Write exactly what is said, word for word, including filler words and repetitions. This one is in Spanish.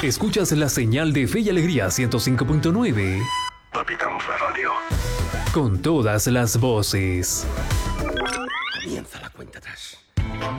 Escuchas la señal de Fe y Alegría ciento cinco punto nueve. Capitán Radio. Con todas las voces. Comienza la cuenta atrás.